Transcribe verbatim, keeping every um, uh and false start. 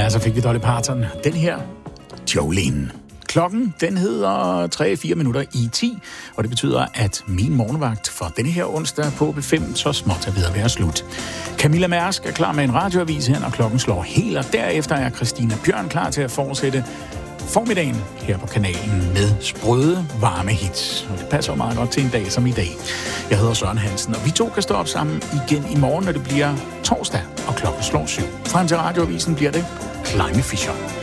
Ja, så fik vi Dolly Parton. Den her, Jolene. Klokken, den hedder tre fire minutter i ti, og det betyder, at min morgenvagt for denne her onsdag på B fem så småt er ved at være slut. Camilla Mærsk er klar med en radioavis her, og klokken slår helt, og derefter er Christina Bjørn klar til at fortsætte formiddagen her på kanalen med sprøde, varme hits. Og det passer jo meget godt til en dag som i dag. Jeg hedder Søren Hansen, og vi to kan stå op sammen igen i morgen, når det bliver torsdag, og klokken slår syv. Frem til radioavisen bliver det Kleine Fischer.